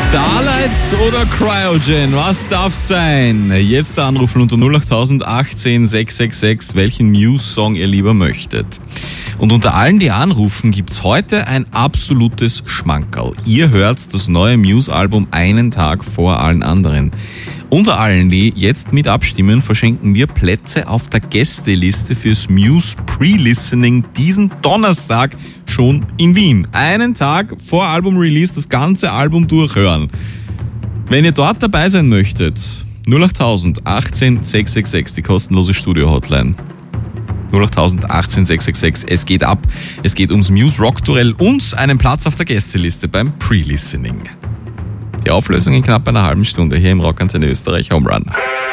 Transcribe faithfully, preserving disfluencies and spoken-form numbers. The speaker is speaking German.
Starlight oder Cryogen, was darf sein? Jetzt anrufen unter null acht achtzehn sechs sechs sechs, welchen Muse-Song ihr lieber möchtet. Und unter allen, die anrufen, gibt's heute ein absolutes Schmankerl. Ihr hört das neue Muse-Album einen Tag vor allen anderen. Unter allen, die jetzt mit abstimmen, verschenken wir Plätze auf der Gästeliste fürs Muse Pre-Listening diesen Donnerstag schon in Wien. Einen Tag vor Album-Release das ganze Album durchhören. Wenn ihr dort dabei sein möchtet, null acht achtzehn sechs sechs sechs, die kostenlose Studio-Hotline. null acht achtzehn sechs sechs sechs, es geht ab. Es geht ums Muse Rock Duell und einen Platz auf der Gästeliste beim Pre-Listening. Die Auflösung in knapp einer halben Stunde hier im Rockantenne Österreich Home Run.